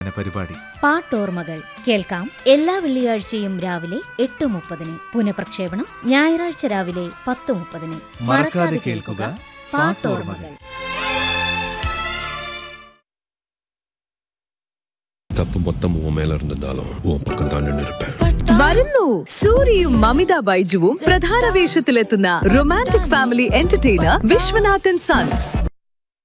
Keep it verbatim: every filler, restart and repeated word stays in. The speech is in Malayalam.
പരിപാടി പാട്ടോർമ്മകൾ കേൾക്കാം എല്ലാ വെള്ളിയാഴ്ചയും രാവിലെ എട്ട് മുപ്പതിന്. പുനഃപ്രക്ഷേപണം ഞായറാഴ്ച രാവിലെ പത്ത് മുപ്പതിന്. മറക്കാതെ കേൾക്കുക പാട്ടോർമ്മകൾ. தப்பு மொத்தம் உன் மேல இருந்திருந்தாலும் உன் பக்கம் தான் நின்று இருப்பேன். വരുന്നു സൂര്യയും മമിത ബൈജുവും പ്രധാന വേഷത്തിലെത്തുന്ന romantic family entertainer Viswanathan sons.